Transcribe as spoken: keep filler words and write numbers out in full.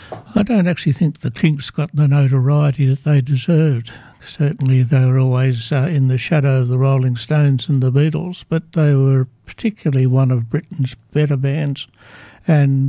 I don't actually think the Kinks got the notoriety that they deserved. Certainly they were always uh, in the shadow of the Rolling Stones and the Beatles, but they were particularly one of Britain's better bands, and